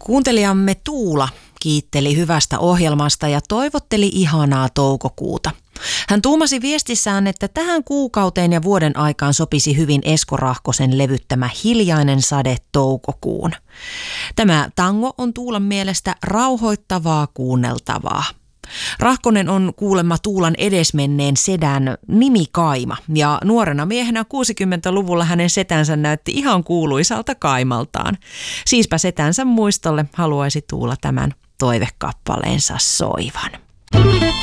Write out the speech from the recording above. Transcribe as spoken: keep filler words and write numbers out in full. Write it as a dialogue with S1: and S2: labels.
S1: Kuuntelijamme Tuula kiitteli hyvästä ohjelmasta ja toivotteli ihanaa toukokuuta. Hän tuumasi viestissään, että tähän kuukauteen ja vuoden aikaan sopisi hyvin Esko Rahkosen levyttämä Hiljainen sade toukokuun. Tämä tango on Tuulan mielestä rauhoittavaa kuunneltavaa. Rahkonen on kuulemma Tuulan edesmenneen sedän nimi Kaima ja nuorena miehenä kuusikymmentäluvulla hänen setänsä näytti ihan kuuluisalta Kaimaltaan. Siispä setänsä muistolle haluaisi Tuula tämän toivekappaleensa soivan.